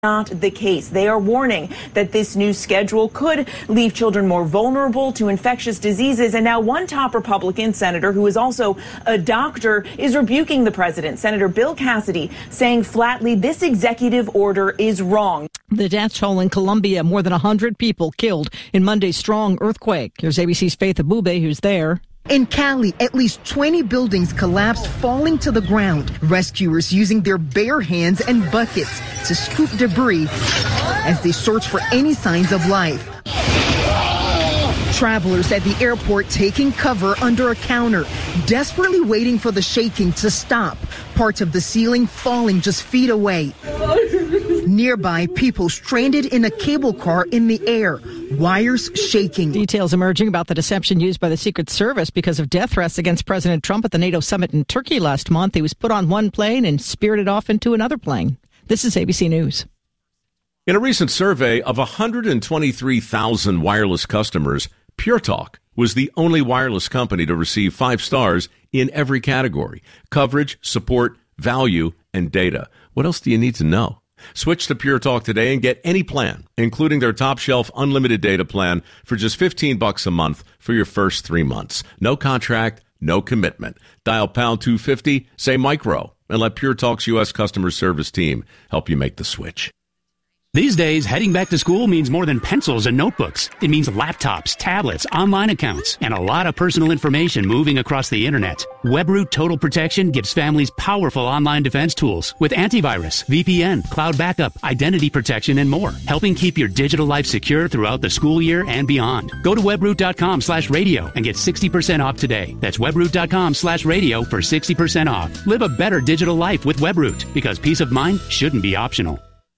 Not the case. They are warning that this new schedule could leave children more vulnerable to infectious diseases. And now one top Republican senator who is also a doctor is rebuking the president, Senator Bill Cassidy, saying flatly this executive order is wrong. The death toll in Colombia, more than 100 people killed in Monday's strong earthquake. Here's ABC's Faith Abube, who's there. In Cali, at least 20 buildings collapsed, falling to the ground. Rescuers using their bare hands and buckets to scoop debris as they search for any signs of life. Travelers at the airport taking cover under a counter, desperately waiting for the shaking to stop. Parts of the ceiling falling just feet away. Nearby, people stranded in a cable car in the air, wires shaking. Details emerging about the deception used by the Secret Service because of death threats against President Trump at the NATO summit in Turkey last month. He was put on one plane and spirited off into another plane. This is ABC News. In a recent survey of 123,000 wireless customers, Pure Talk was the only wireless company to receive 5 stars in every category: coverage, support, value, and data. What else do you need to know? Switch to Pure Talk today and get any plan, including their top shelf unlimited data plan for just $15 a month for your first 3 months. No contract, no commitment. Dial pound 250, say micro, and let Pure Talk's U.S. customer service team help you make the switch. These days, heading back to school means more than pencils and notebooks. It means laptops, tablets, online accounts, and a lot of personal information moving across the internet. WebRoot Total Protection gives families powerful online defense tools with antivirus, VPN, cloud backup, identity protection, and more, helping keep your digital life secure throughout the school year and beyond. Go to webroot.com/radio and get 60% off today. That's webroot.com/radio for 60% off. Live a better digital life with WebRoot, because peace of mind shouldn't be optional.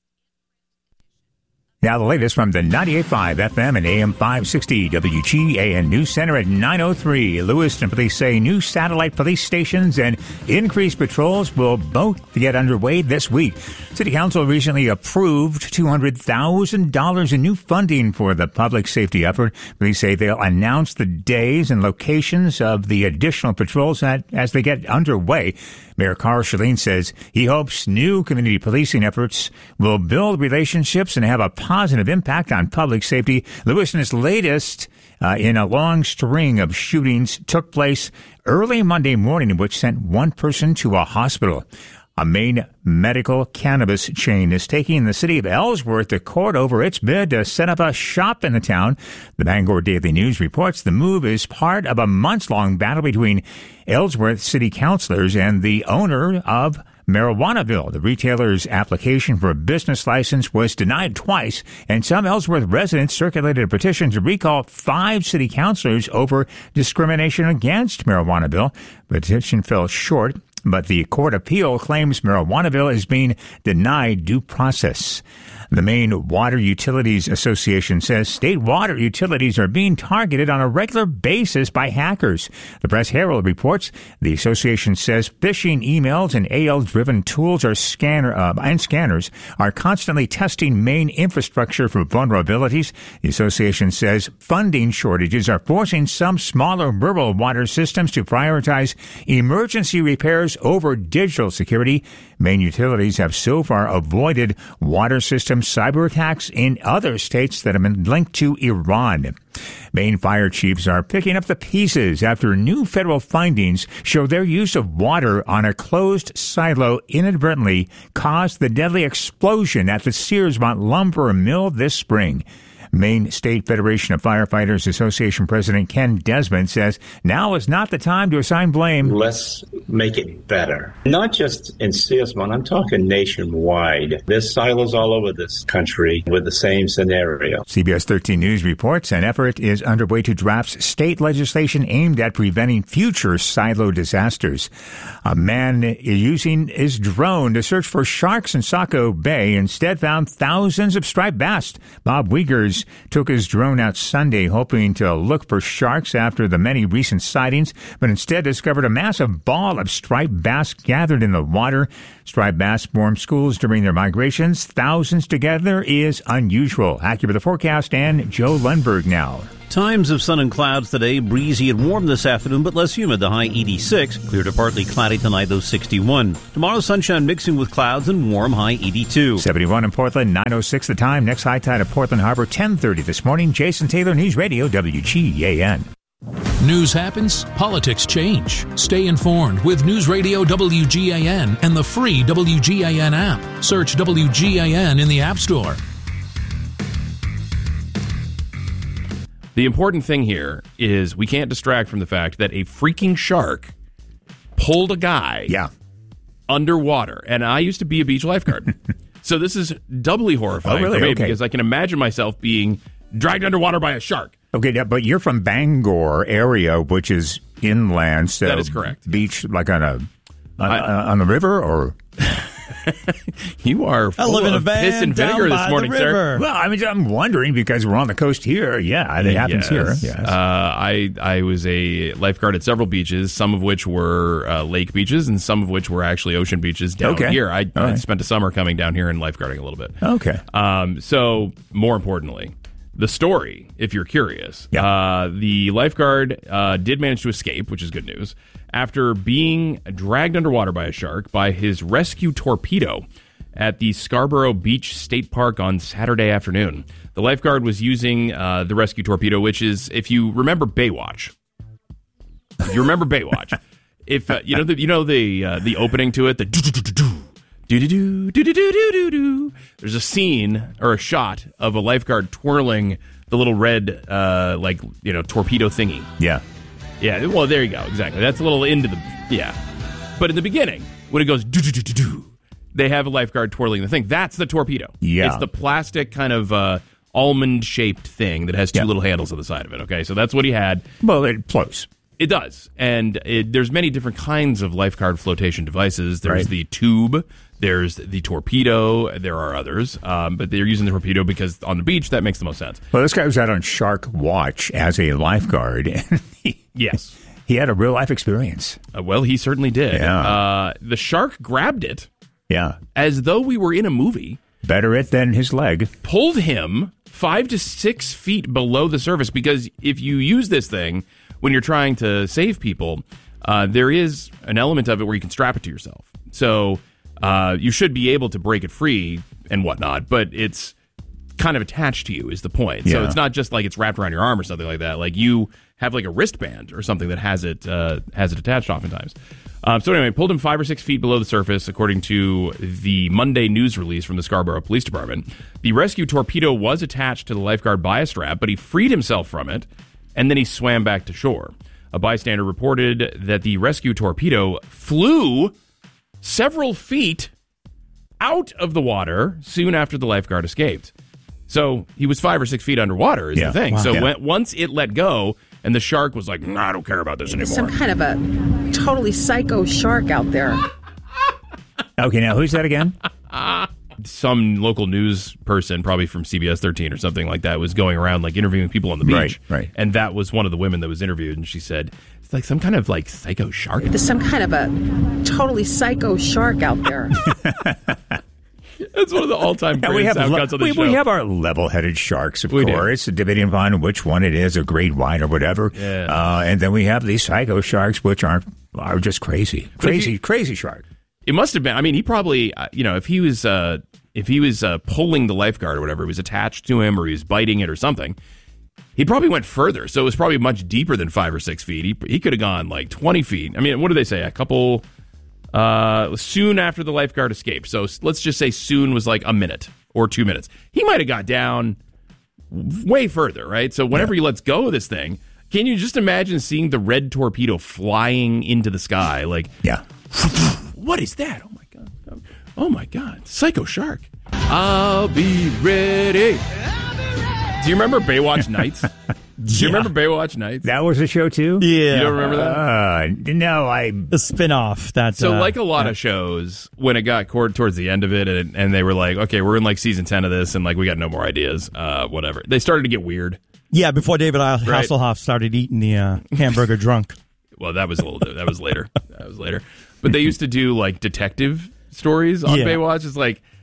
Now the latest from the 98.5 FM and AM 560 WGAN News Center at 9:03. Lewiston police say new satellite police stations and increased patrols will both get underway this week. City Council recently approved $200,000 in new funding for the public safety effort. Police say they'll announce the days and locations of the additional patrols as they get underway. Mayor Carl Shalin says he hopes new community policing efforts will build relationships and have a positive impact on public safety. Lewiston's latest in a long string of shootings took place early Monday morning, which sent one person to a hospital. A Maine medical cannabis chain is taking the city of Ellsworth to court over its bid to set up a shop in the town. The Bangor Daily News reports the move is part of a months-long battle between Ellsworth city councilors and the owner of Marijuanaville. The retailer's application for a business license was denied twice, and some Ellsworth residents circulated a petition to recall 5 city councilors over discrimination against Marijuanaville. The petition fell short, but the court appeal claims Marijuanaville is being denied due process. The Maine Water Utilities Association says state water utilities are being targeted on a regular basis by hackers. The Press Herald reports the association says phishing emails and AL-driven tools and scanners are constantly testing Maine infrastructure for vulnerabilities. The association says funding shortages are forcing some smaller rural water systems to prioritize emergency repairs over digital security. Maine utilities have so far avoided water system cyber attacks in other states that have been linked to Iran. Maine fire chiefs are picking up the pieces after new federal findings show their use of water on a closed silo inadvertently caused the deadly explosion at the Searsmont lumber mill this spring. Maine State Federation of Firefighters Association President Ken Desmond says now is not the time to assign blame. Let's make it better. Not just in Searsmont, I'm talking nationwide. There's silos all over this country with the same scenario. CBS 13 News reports an effort is underway to draft state legislation aimed at preventing future silo disasters. A man using his drone to search for sharks in Saco Bay instead found thousands of striped bass. Bob Wiegers took his drone out Sunday hoping to look for sharks after the many recent sightings, but instead discovered a massive ball of striped bass gathered in the water. Striped bass form schools during their migrations. Thousands together is unusual. Accurate the forecast and Joe Lundberg now. Times of sun and clouds today. Breezy and warm this afternoon, but less humid. The high 86. Clear to partly cloudy tonight, though 61. Tomorrow, sunshine mixing with clouds and warm, high 82. 71 in Portland, 9:06 the time. Next high tide at Portland Harbor, 10:30 this morning. Jason Taylor, News Radio, WGAN. News happens, politics change. Stay informed with News Radio WGAN and the free WGAN app. Search WGAN in the App Store. The important thing here is we can't distract from the fact that a freaking shark pulled a guy underwater. And I used to be a beach lifeguard. So this is doubly horrifying for me because I can imagine myself being dragged underwater by a shark. Okay, but you're from Bangor area, which is inland. So that is correct. Beach like on the river, or you are full of piss and vinegar this morning, sir. Well, I mean, I'm wondering because we're on the coast here. Yeah, it happens here. Yes. I was a lifeguard at several beaches, some of which were lake beaches, and some of which were actually ocean beaches down here. I spent a summer coming down here and lifeguarding a little bit. Okay. So more importantly, the story, if you're curious, the lifeguard did manage to escape, which is good news, after being dragged underwater by a shark by his rescue torpedo at the Scarborough Beach State Park on Saturday afternoon. The lifeguard was using the rescue torpedo, which is, if you remember Baywatch. If you remember Baywatch. If you know the opening to it, the there's a scene or a shot of a lifeguard twirling the little red torpedo thingy. Yeah, well, there you go. Exactly. That's a little into the But in the beginning, when it goes they have a lifeguard twirling the thing. That's the torpedo. Yeah. It's the plastic kind of almond-shaped thing that has two little handles on the side of it. Okay, so that's what he had. Well, it floats. It does. And there's many different kinds of lifeguard flotation devices. There's the tube. There's the torpedo. There are others. But they're using the torpedo because on the beach, that makes the most sense. Well, this guy was out on Shark Watch as a lifeguard. And yes. He had a real-life experience. Well, he certainly did. Yeah. The shark grabbed it. Yeah. As though we were in a movie. Better it than his leg. Pulled him 5 to 6 feet below the surface, because if you use this thing when you're trying to save people, there is an element of it where you can strap it to yourself. So you should be able to break it free and whatnot, but it's kind of attached to you is the point. So it's not just like it's wrapped around your arm or something like that. Like you have like a wristband or something that has it attached oftentimes. So anyway, pulled him 5 or 6 feet below the surface, according to the Monday news release from the Scarborough Police Department. The rescue torpedo was attached to the lifeguard by a strap, but he freed himself from it, and then he swam back to shore. A bystander reported that the rescue torpedo flew several feet out of the water soon after the lifeguard escaped. So he was 5 or 6 feet underwater is the thing. Wow. So once it let go, and the shark was like, nah, I don't care about this anymore. Some kind of a totally psycho shark out there. Okay, now who's that again? Some local news person, probably from CBS 13 or something like that, was going around like interviewing people on the beach. Right. And that was one of the women that was interviewed, and she said, it's like some kind of like psycho shark. There's some kind of a totally psycho shark out there. That's one of the all-time great sound cuts on the show. We have our level-headed sharks, of course, debating upon which one it is, a great white or whatever. Yeah. And then we have these psycho sharks, which are just crazy. Crazy shark. It must have been. I mean, he probably, if he was pulling the lifeguard or whatever, it was attached to him or he was biting it or something, he probably went further. So it was probably much deeper than 5 or 6 feet. He could have gone like 20 feet. I mean, what do they say? A couple... soon after the lifeguard escaped. So let's just say soon was like a minute or 2 minutes. He might have got down way further, right? So whenever he lets go of this thing, can you just imagine seeing the red torpedo flying into the sky? Like, what is that? Oh my God. Psycho shark. I'll be ready. Do you remember Baywatch Nights? Do you remember Baywatch Nights? That was a show too? Yeah. You don't remember that? No, the spin-off. Like a lot of shows, when it got towards the end of it, and they were like, okay, we're in like season 10 of this, and like we got no more ideas, whatever. They started to get weird. Yeah, before David Hasselhoff started eating the hamburger drunk. Well, that was that was later. But they used to do like detective stories on Baywatch. It's like,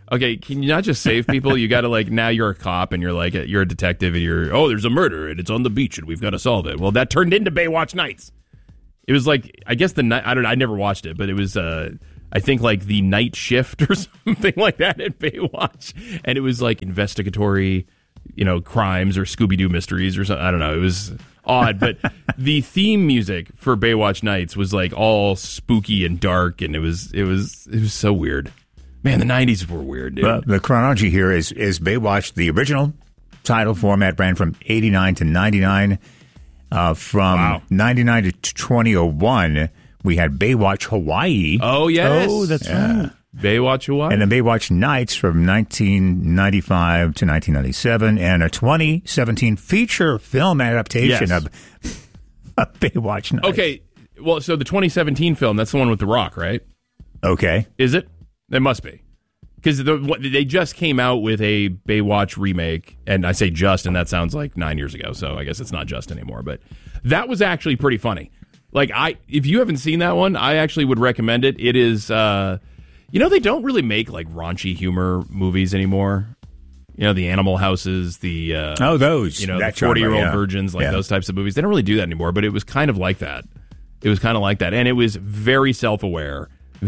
Okay, can you not just save people? You got to now you're a cop and you're you're a detective and there's a murder and it's on the beach and we've got to solve it. Well, that turned into Baywatch Nights. It was I guess I never watched it, but it was I think the night shift or something like that at Baywatch, and it was investigatory, crimes or Scooby-Doo mysteries or something. I don't know. It was odd, but the theme music for Baywatch Nights was all spooky and dark, and it was so weird. Man, the 90s were weird, dude. Well, the chronology here is Baywatch, the original title format ran from 89 to 99. From 99 to 2001, we had Baywatch Hawaii. Oh, yes. Oh, that's right. Baywatch Hawaii. And then Baywatch Nights from 1995 to 1997, and a 2017 feature film adaptation of Baywatch Nights. Okay, well, so the 2017 film, that's the one with The Rock, right? Okay. Is it? It must be. Because they just came out with a Baywatch remake, and I say just, and that sounds like 9 years ago, so I guess it's not just anymore. But that was actually pretty funny. If you haven't seen that one, I actually would recommend it. It is, they don't really make raunchy humor movies anymore. The Animal Houses, the those, the 40-year-old virgins, those types of movies. They don't really do that anymore, but it was kind of like that. And it was very self-aware,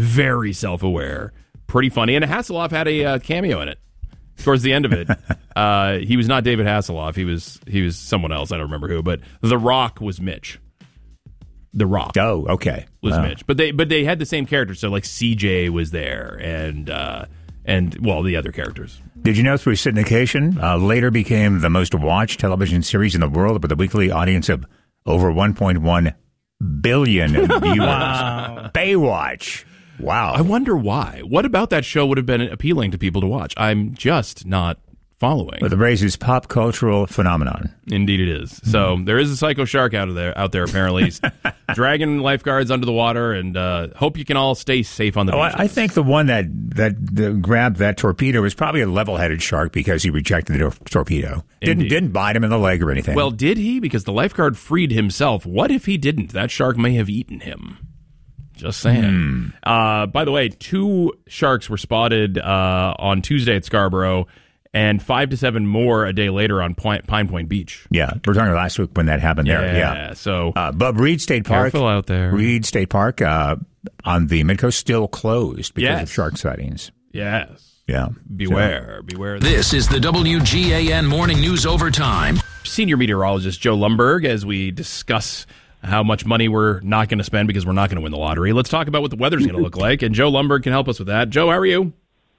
pretty funny. And Hasselhoff had a cameo in it towards the end of it. He was not David Hasselhoff. He was someone else. I don't remember who. But The Rock was Mitch. The Rock. Oh, okay. Was Mitch. But they had the same characters. So CJ was there and the other characters. Did you know through syndication, later became the most watched television series in the world with a weekly audience of over 1.1 billion viewers? Wow. Baywatch. Wow. I wonder why. What about that show would have been appealing to people to watch? I'm just not following. But the race is pop cultural phenomenon. Indeed it is. So there is a psycho shark out there apparently. He's dragging lifeguards under the water, and hope you can all stay safe on the beach. I think the one that grabbed that torpedo was probably a level-headed shark because he rejected the torpedo. Didn't bite him in the leg or anything. Well, did he? Because the lifeguard freed himself. What if he didn't? That shark may have eaten him. Just saying. By the way, 2 sharks were spotted on Tuesday at Scarborough, and 5 to 7 more a day later on Pine Point Beach. Yeah, we're talking last week when that happened there. Yeah. So, but Reed State Park, careful out there. Reed State Park on the Midcoast still closed because of shark sightings. Yes. Yeah. Beware. This is the WGAN Morning News Overtime. Senior meteorologist Joe Lumberg, as we discuss how much money we're not going to spend because we're not going to win the lottery. Let's talk about what the weather's going to look like, and Joe Lumberg can help us with that. Joe, how are you?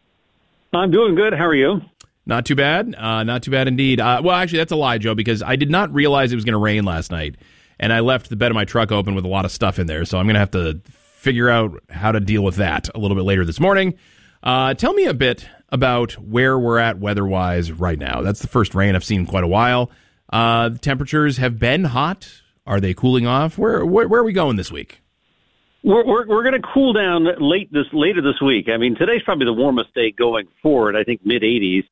I'm doing good. How are you? Not too bad. Not too bad indeed. Well, actually, that's a lie, Joe, because I did not realize it was going to rain last night, and I left the bed of my truck open with a lot of stuff in there, so I'm going to have to figure out how to deal with that a little bit later this morning. Tell me a bit about where we're at weather-wise right now. That's the first rain I've seen in quite a while. The temperatures have been hot. Are they cooling off? Where are we going this week? We're going to cool down later this week. I mean, today's probably the warmest day going forward. I think mid-80s.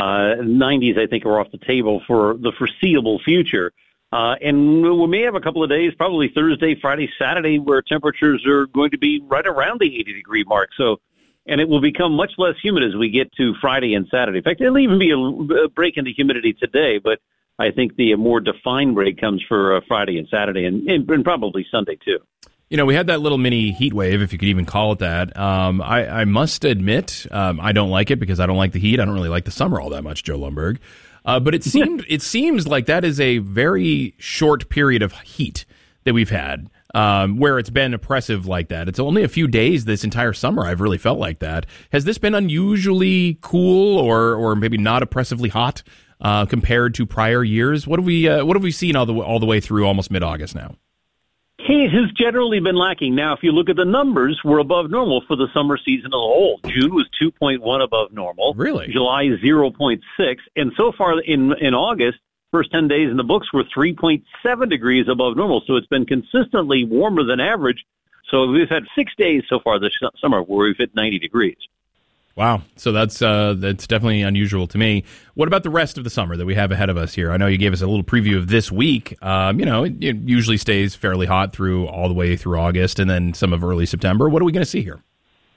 90s, I think, are off the table for the foreseeable future. And we may have a couple of days, probably Thursday, Friday, Saturday, where temperatures are going to be right around the 80-degree mark. And it will become much less humid as we get to Friday and Saturday. In fact, there'll even be a break in the humidity today, but I think the more defined break comes for Friday and Saturday and probably Sunday, too. We had that little mini heat wave, if you could even call it that. I must admit, I don't like it because I don't like the heat. I don't really like the summer all that much, Joe Lumberg. But it seems like that is a very short period of heat that we've had, where it's been oppressive like that. It's only a few days this entire summer I've really felt like that. Has this been unusually cool or maybe not oppressively hot compared to prior years? What have we seen all the way through almost mid-August now? Heat has generally been lacking. Now, if you look at the numbers, we're above normal for the summer season as a whole. June was 2.1 above normal. Really? July, 0.6. And so far in August, first 10 days in the books were 3.7 degrees above normal. So it's been consistently warmer than average. So we've had 6 days so far this summer where we've hit 90 degrees. Wow. So that's definitely unusual to me. What about the rest of the summer that we have ahead of us here? I know you gave us a little preview of this week. It usually stays fairly hot all the way through August and then some of early September. What are we going to see here?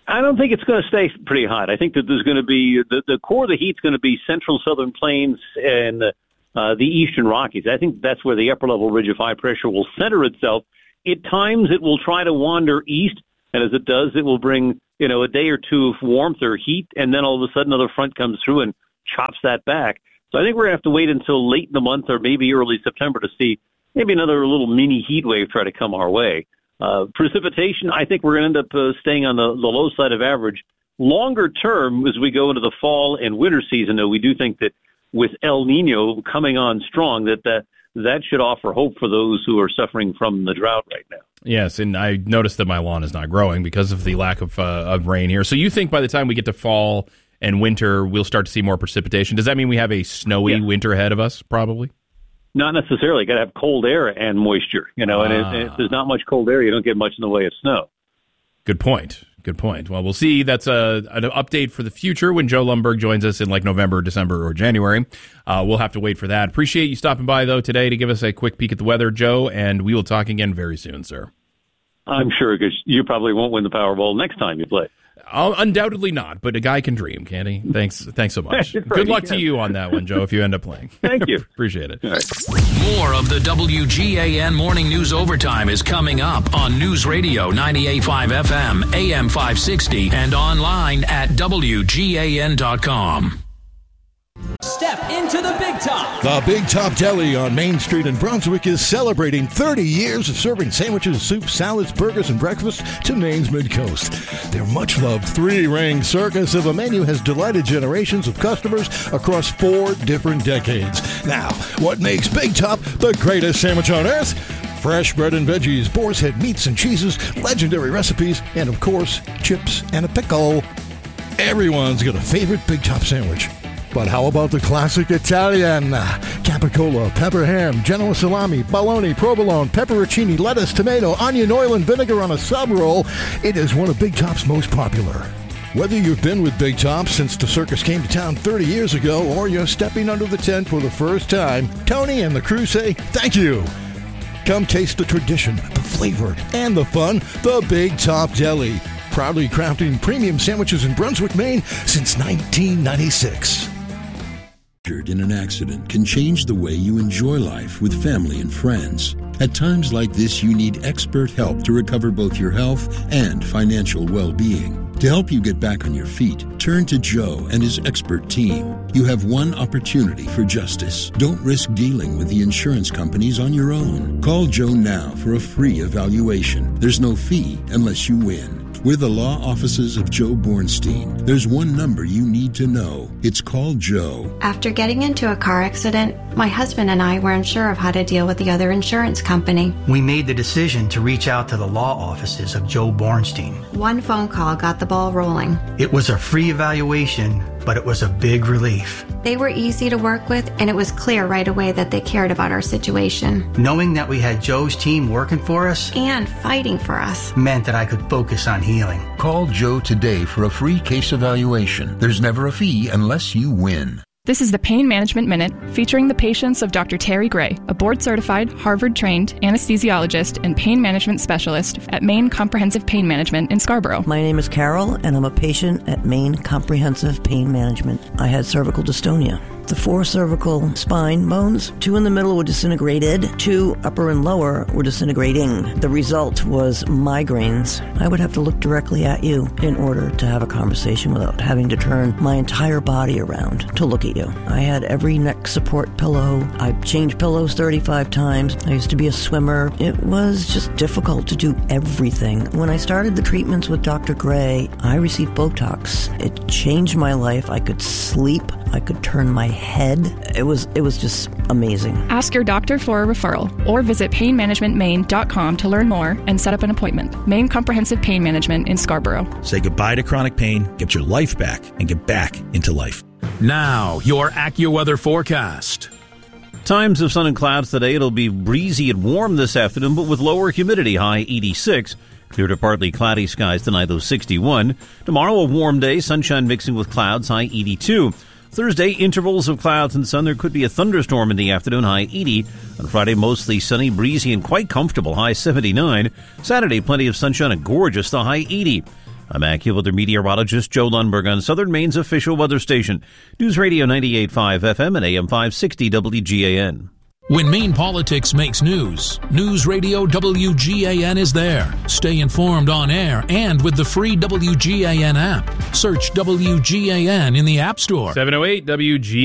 I don't think it's going to stay pretty hot. I think that there's going to be the core of the heat's going to be central southern plains and the eastern Rockies. I think that's where the upper level ridge of high pressure will center itself. At times, it will try to wander east, and as it does, it will bring a day or two of warmth or heat, and then all of a sudden another front comes through and chops that back. So I think we're going to have to wait until late in the month or maybe early September to see maybe another little mini heat wave try to come our way. Precipitation, I think we're going to end up staying on the low side of average. Longer term, as we go into the fall and winter season, though, we do think that with El Nino coming on strong, that should offer hope for those who are suffering from the drought right now. Yes, and I noticed that my lawn is not growing because of the lack of rain here. So you think by the time we get to fall and winter, we'll start to see more precipitation? Does that mean we have a snowy winter ahead of us, probably? Not necessarily. You got to have cold air and moisture, and if there's not much cold air, you don't get much in the way of snow. Good point. Well, we'll see. That's an update for the future when Joe Lundberg joins us in November, December, or January. We'll have to wait for that. Appreciate you stopping by, though, today to give us a quick peek at the weather, Joe, and we will talk again very soon, sir. I'm sure, because you probably won't win the Powerball next time you play. Undoubtedly not, but a guy can dream, can't he? Thanks so much. Good luck to you on that one, Joe, if you end up playing. Thank you. Appreciate it. Right. More of the WGAN Morning News Overtime is coming up on News Radio 98.5 FM, AM 560, and online at WGAN.com. Step into the Big Top. The Big Top Deli on Main Street in Brunswick is celebrating 30 years of serving sandwiches, soups, salads, burgers, and breakfast to Maine's Mid-Coast. Their much-loved three-ring circus of a menu has delighted generations of customers across 4 different decades. Now, what makes Big Top the greatest sandwich on earth? Fresh bread and veggies, boar's head meats and cheeses, legendary recipes, and of course, chips and a pickle. Everyone's got a favorite Big Top sandwich. But how about the classic Italian? Capicola, pepper ham, Genoa salami, bologna, provolone, pepperoncini, lettuce, tomato, onion, oil, and vinegar on a sub roll. It is one of Big Top's most popular. Whether you've been with Big Top since the circus came to town 30 years ago or you're stepping under the tent for the first time, Tony and the crew say thank you. Come taste the tradition, the flavor, and the fun, the Big Top Deli. Proudly crafting premium sandwiches in Brunswick, Maine since 1996. In an accident can change the way you enjoy life with family and friends. At times like this, you need expert help to recover both your health and financial well-being. To help you get back on your feet, turn to Joe and his expert team. You have one opportunity for justice. Don't risk dealing with the insurance companies on your own. Call Joe now for a free evaluation. There's no fee unless you win. We're the law offices of Joe Bornstein. There's one number you need to know. It's called Joe. After getting into a car accident, my husband and I were unsure of how to deal with the other insurance company. We made the decision to reach out to the law offices of Joe Bornstein. One phone call got the ball rolling. It was a free evaluation, but it was a big relief. They were easy to work with, and it was clear right away that they cared about our situation. Knowing that we had Joe's team working for us and fighting for us meant that I could focus on healing. Call Joe today for a free case evaluation. There's never a fee unless you win. This is the Pain Management Minute, featuring the patients of Dr. Terry Gray, a board-certified, Harvard-trained anesthesiologist and pain management specialist at Maine Comprehensive Pain Management in Scarborough. My name is Carol, and I'm a patient at Maine Comprehensive Pain Management. I had cervical dystonia. The 4 cervical spine bones, 2 in the middle were disintegrated, 2 upper and lower were disintegrating. The result was migraines. I would have to look directly at you in order to have a conversation without having to turn my entire body around to look at you. I had every neck support pillow. I changed pillows 35 times. I used to be a swimmer. It was just difficult to do everything. When I started the treatments with Dr. Gray, I received Botox. It changed my life. I could sleep. I could turn my head. It was just amazing. Ask your doctor for a referral or visit painmanagementmaine.com to learn more and set up an appointment. Maine Comprehensive Pain Management in Scarborough. Say goodbye to chronic pain, get your life back, and get back into life. Now, your AccuWeather forecast. Times of sun and clouds today. It'll be breezy and warm this afternoon, but with lower humidity, high 86. Clear to partly cloudy skies tonight, though 61. Tomorrow, a warm day, sunshine mixing with clouds, high 82. Thursday, intervals of clouds and sun. There could be a thunderstorm in the afternoon, high 80. On Friday, mostly sunny, breezy, and quite comfortable, high 79. Saturday, plenty of sunshine and gorgeous, the high 80. I'm AccuWeather meteorologist Joe Lundberg on Southern Maine's official weather station, News Radio 98.5 FM and AM 560 WGAN. When Maine politics makes news, News Radio WGAN is there. Stay informed on air and with the free WGAN app. Search WGAN in the App Store. 708 WGAN.